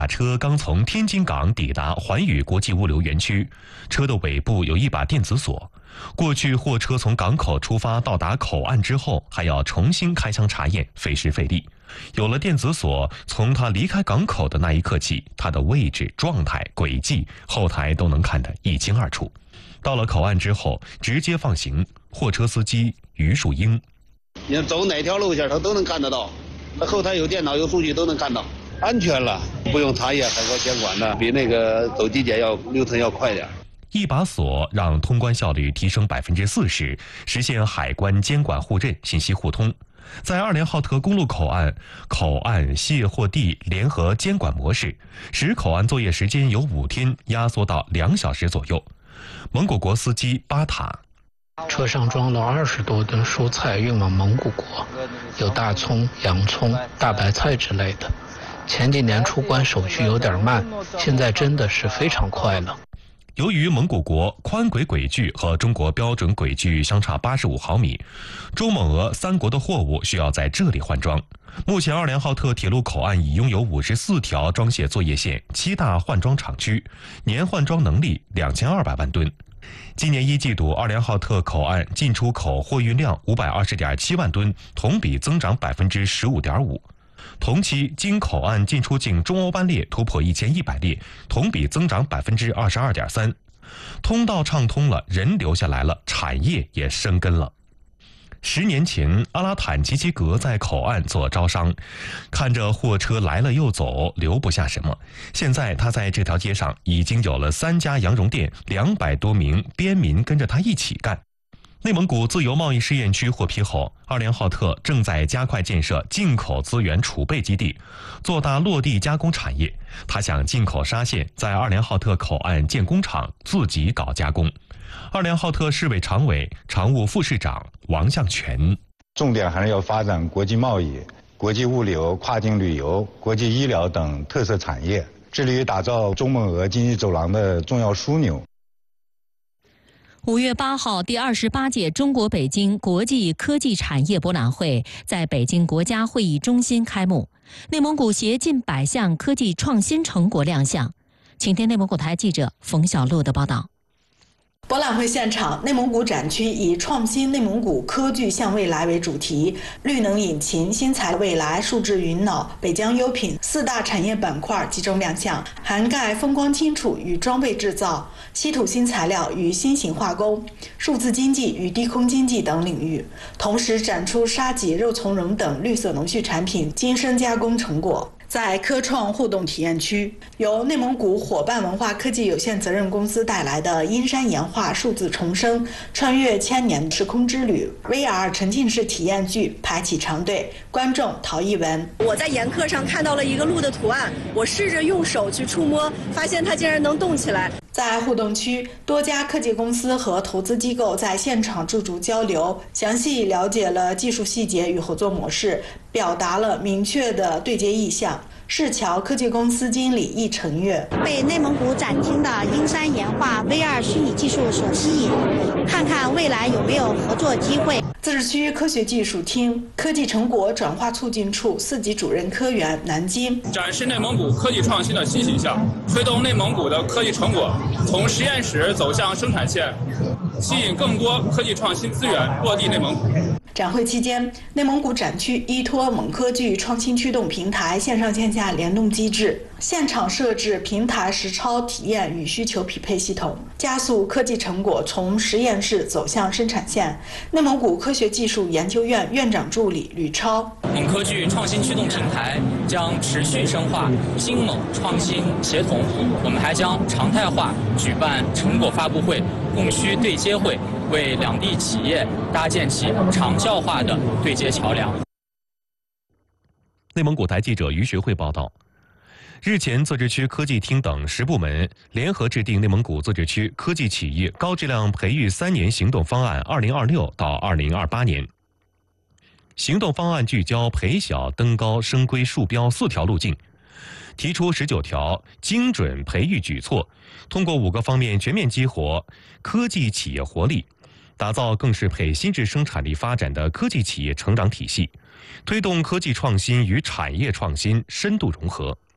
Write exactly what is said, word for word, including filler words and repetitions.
把车刚从天津港抵达环宇国际物流园区，车的尾部有一把电子锁。过去货车从港口出发到达口岸之后，还要重新开箱查验，费时费力。有了电子锁，从它离开港口的那一刻起，它的位置、状态、轨迹，后台都能看得一清二楚。到了口岸之后，直接放行。货车司机于树英， 你走哪条路线，他都能看得到，他后台有电脑有数据都能看到。安全了，不用查验海关监管的，比那个走机检要流程要快点。 一把锁让通关效率提升百分之四十，实现海关监管互认、信息互通。在二连浩特公路口岸，口岸卸货地联合监管模式，使口岸作业时间由五天压缩到两小时左右。蒙古国司机巴塔。 车上装了二十多吨蔬菜运往蒙古国，有大葱、洋葱、大白菜之类的。前几年出关手续有点慢，现在真的是非常快了。 由于蒙古国宽轨轨距和中国标准轨距相差八十五毫米，中蒙俄三国的货物需要在这里换装。目前二连浩特铁路口岸已拥有五十四条装卸作业线，七大换装厂区，年换装能力两千二百万吨。今年一季度，二连浩特口岸进出口货运量五百二十点七万吨，同比增长百分之十五点五。同期，经口岸进出境中欧班列突破一千一百列，同比增长百分之二十二点三。通道畅通了，人留下来了，产业也生根了。十年前，阿拉坦齐齐格在口岸做招商，看着货车来了又走，留不下什么。现在他在这条街上已经有了三家羊绒店，两百多名边民跟着他一起干。内蒙古自由贸易试验区获批后，二连浩特正在加快建设进口资源储备基地，做大落地加工产业。他想进口纱线，在二连浩特口岸建工厂，自己搞加工。二连浩特市委常委、常务副市长王向全， 重点还是要发展国际贸易、国际物流、跨境旅游、国际医疗等特色产业，致力于打造中蒙俄经济走廊的重要枢纽。 五月八号，第二十八届中国北京国际科技产业博览会在北京国家会议中心开幕，内蒙古携近百项科技创新成果亮相。请听内蒙古台记者冯小璐的报道。 博览会现场，内蒙古展区以创新内蒙古科技向未来为主题，绿能引擎、新材未来、数字云脑、北疆优品四大产业板块集中亮相，涵盖风光清楚与装备制造、稀土新材料与新型化工、数字经济与低空经济等领域，同时展出沙棘、肉苁蓉等绿色农畜产品精深加工成果。在科创互动体验区，由内蒙古伙伴文化科技有限责任公司带来的阴山岩画数字重生，穿越千年时空之旅 V R 沉浸式体验剧排起长队。观众陶艺文， 我在岩刻上看到了一个鹿的图案，我试着用手去触摸，发现它竟然能动起来。 在互动区，多家科技公司和投资机构在现场驻足交流，详细了解了技术细节与合作模式，表达了明确的对接意向。世桥科技公司经理易成月， 被内蒙古展厅的阴山岩画 V R 虚拟技术所吸引，看看未来有没有合作机会。 自治区科学技术厅科技成果转化促进处四级主任科员南京， 展示内蒙古科技创新的新形象，推动内蒙古的科技成果从实验室走向生产线，吸引更多科技创新资源落地内蒙古。 展会期间，内蒙古展区依托蒙科技创新驱动平台线上线下联动机制，现场设置平台实操体验与需求匹配系统，加速科技成果从实验室走向生产线。内蒙古科学技术研究院院长助理吕超， 蒙科技创新驱动平台将持续深化新蒙创新协同，我们还将常态化举办成果发布会、供需对接会，为两地企业搭建起长效化的对接桥梁。 内蒙古台记者于学会报道，日前，自治区科技厅等十部门联合制定内蒙古自治区科技企业高质量培育三年行动方案（二零二六到二零二八年）。行动方案聚焦培小、登高、升规、树标四条路径，提出十九条精准培育举措，通过五个方面全面激活科技企业活力，打造更适配新质生产力发展的科技企业成长体系，推动科技创新与产业创新深度融合。